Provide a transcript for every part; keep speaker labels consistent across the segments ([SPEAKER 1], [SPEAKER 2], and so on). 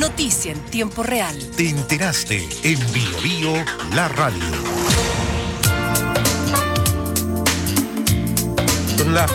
[SPEAKER 1] Noticia en tiempo real.
[SPEAKER 2] Te enteraste en Bio Bio, la radio.
[SPEAKER 3] Son las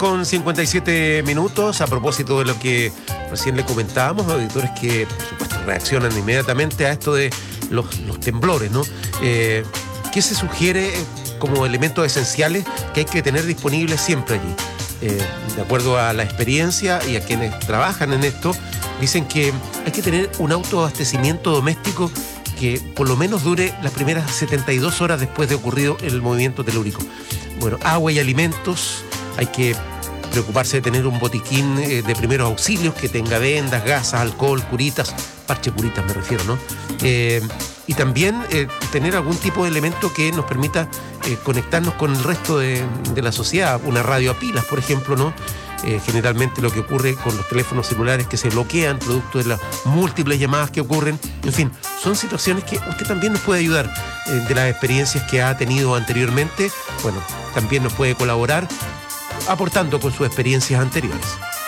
[SPEAKER 3] 14:57. A propósito de lo que recién le comentábamos, auditores que, por supuesto, reaccionan inmediatamente a esto de los temblores, ¿no? ¿Qué se sugiere como elementos esenciales que hay que tener disponibles siempre allí? De acuerdo a la experiencia y a quienes trabajan en esto, dicen que hay que tener un autoabastecimiento doméstico que por lo menos dure las primeras 72 horas después de ocurrido el movimiento telúrico. Bueno, agua y alimentos, hay que preocuparse de tener un botiquín de primeros auxilios que tenga vendas, gasas, alcohol, curitas, parche curitas me refiero, ¿no? Y también tener algún tipo de elemento que nos permita conectarnos con el resto de la sociedad, una radio a pilas, por ejemplo, ¿no? Generalmente lo que ocurre con los teléfonos celulares que se bloquean producto de las múltiples llamadas que ocurren. En fin, son situaciones que usted también nos puede ayudar de las experiencias que ha tenido anteriormente. Bueno, también nos puede colaborar aportando con sus experiencias anteriores.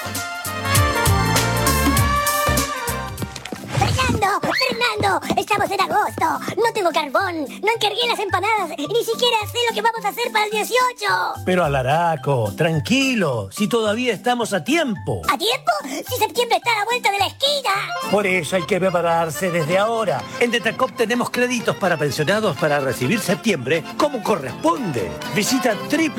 [SPEAKER 4] ¡Fernando! ¡Estamos en agosto! ¡No tengo carbón! ¡No encargué las empanadas! ¡Y ni siquiera sé lo que vamos a hacer para el 18!
[SPEAKER 5] Pero Alaraco, tranquilo, si todavía estamos a tiempo.
[SPEAKER 4] ¿A tiempo? ¡Si septiembre está a la vuelta de la esquina!
[SPEAKER 5] Por eso hay que prepararse desde ahora. En Detacop tenemos créditos para pensionados para recibir septiembre como corresponde. Visita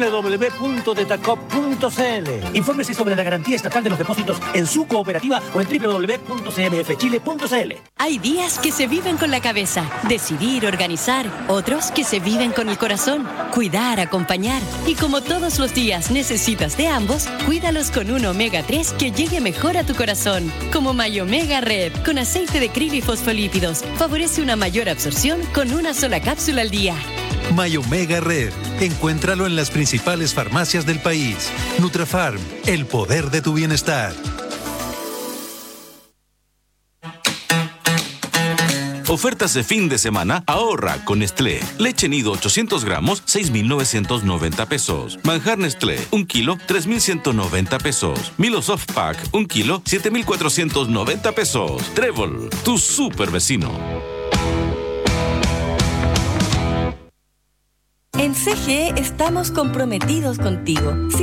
[SPEAKER 5] www.detacop.cl. Infórmese sobre la garantía estatal de los depósitos en su cooperativa o en www.cmfchile.cl.
[SPEAKER 6] Hay días que se viven con la cabeza, decidir, organizar. Otros que se viven con el corazón, cuidar, acompañar. Y como todos los días necesitas de ambos, cuídalos con un omega 3 que llegue mejor a tu corazón. Como Mayomega Red, con aceite de krill y fosfolípidos. Favorece una mayor absorción con una sola cápsula al día.
[SPEAKER 7] Mayomega Red. Encuéntralo en las principales farmacias del país. Nutrafarm, el poder de tu bienestar.
[SPEAKER 8] Ofertas de fin de semana, ahorra con Nestlé. Leche nido 800 gramos, 6,990 pesos. Manjar Nestlé, 1 kilo, 3,190 pesos. Milo Soft Pack, 1 kilo, 7,490 pesos. Trébol, tu super vecino.
[SPEAKER 6] En CGE estamos comprometidos contigo.